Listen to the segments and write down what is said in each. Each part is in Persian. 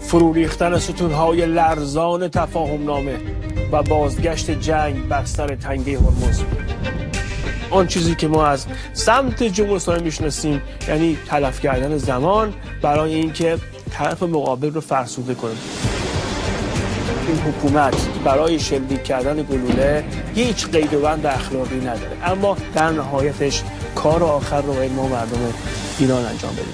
فرو ریختن ستونهای لرزان تفاهم نامه و بازگشت جنگ بر سر تنگه هرمز. آن چیزی که ما از سمت جمهوری اسلامی میشناسیم، یعنی تلف کردن زمان برای اینکه طرف مقابل رو فرسوده کنه. این حکومت برای شلیک کردن گلوله هیچ قید و بند اخلاقی نداره، اما در نهایتش کار آخر رو باید ما مردم ایران انجام بدیم.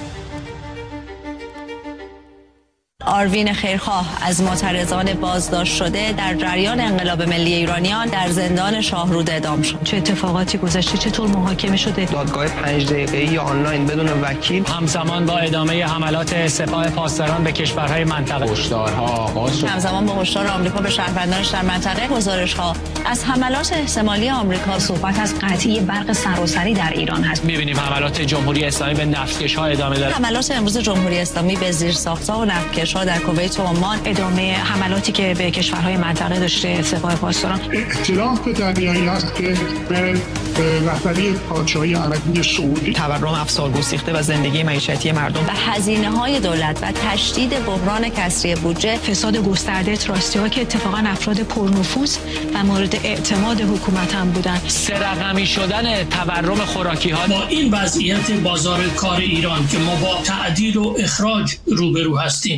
آروین خیرخواه از معترضان بازداشت شده در جریان انقلاب ملی ایرانیان در زندان شاهرود اعدام شد. چه اتفاقاتی گذشته؟ چطور محاکمه شده؟ دادگاه 5 دقیقه‌ای آنلاین بدون وکیل همزمان با ادامه حملات سپاه پاسداران به کشورهای منطقه. هشدارها آغاز شد. همزمان با هشدار آمریکا به شهروندانش در منطقه، گزارش‌ها از حملات احتمالی آمریکا. صحبت از قطعی برق سراسری در ایران هست. می‌بینیم حملات جمهوری اسلامی به نفتکش‌ها ادامه داره. حملات امروز جمهوری اسلامی به زیرساخت‌ها و نفتکش‌ها در کویت و عمان. ادامه حملاتی که به کشورهای منطقه داشته سپاه پاسداران. اختلاف دریایی است که به رهبری پادشاهی عربی سعودی تورم افسار گسیخته و زندگی معیشتی مردم و هزینه‌های دولت و تشدید بحران کسری بودجه. فساد گسترده تراستی‌ها که اتفاقا افراد پرنفوذ و مورد اعتماد حکومت هم بودن. سه رقمی شدن تورم خوراکی‌ها. با این وضعیت بازار کار ایران که ما با تعدیل و اخراج روبرو هستیم.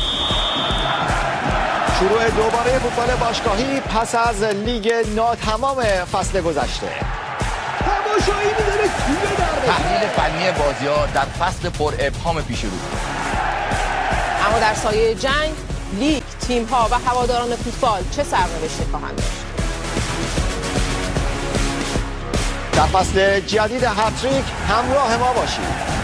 شروع دوباره فوتبال باشگاهی پس از لیگ ناتمام فصل گذشته. تماشایی می‌داره توی دربه. تحلیل فنی بازی‌ها در فصل پر ابهام پیش رو. اما در سایه جنگ، لیگ، تیم‌ها و هواداران فوتبال چه سرنوشتی خواهند داشت؟ در فصل جدید هتریک همراه ما باشید.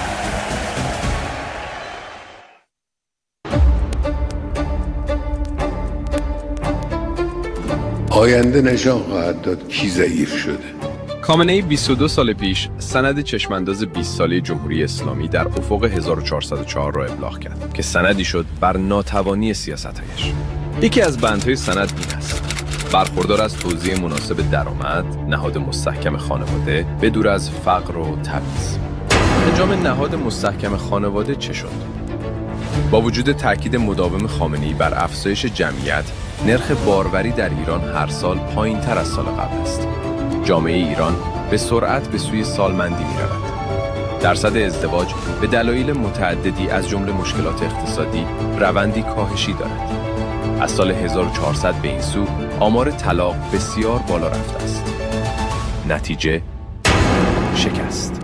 آینده نشان خواهد داد کی ضعیف شده. خامنه‌ای 22 سال پیش سند چشمانداز 20 ساله جمهوری اسلامی در افق 1404 را ابلاغ کرد که سندی شد بر ناتوانی سیاست‌هایش. یکی از بندهای سند این است: برخوردار از توزیع مناسب درآمد، نهاد مستحکم خانواده به دور از فقر و تبعیض. انجام نهاد مستحکم خانواده چه شد؟ با وجود تاکید مداوم خامنه‌ای بر افزایش جمعیت، نرخ باروری در ایران هر سال پایین‌تر از سال قبل است. جامعه ایران به سرعت به سوی سالمندی می‌رود. درصد ازدواج به دلایل متعددی از جمله مشکلات اقتصادی روندی کاهشی دارد. از سال 1400 به این سو آمار طلاق بسیار بالا رفته است. نتیجه شکست.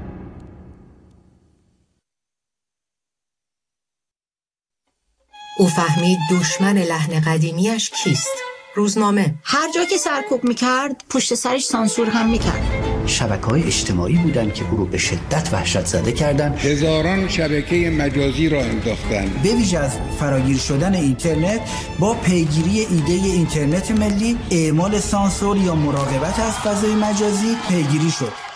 او فهمید دشمن لحن قدیمیش کیست؟ روزنامه. هر جا که سرکوب میکرد پشت سرش سانسور هم میکرد. شبکه‌های اجتماعی بودن که او رو به شدت وحشت زده کردن. هزاران شبکه مجازی را انداختن. به ویژه از فراگیر شدن اینترنت با پیگیری ایده اینترنت ملی، اعمال سانسور یا مراقبت از فضای مجازی پیگیری شد.